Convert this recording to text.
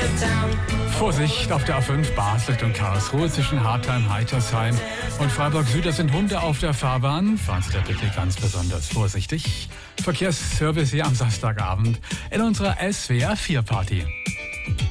Vorsicht auf der A5 Basel und Karlsruhe zwischen Hartheim, Heitersheim und Freiburg Süd. Da sind Hunde auf der Fahrbahn. Fahren Sie da bitte ganz besonders vorsichtig. Verkehrsservice hier am Samstagabend in unserer SWR 4 Party.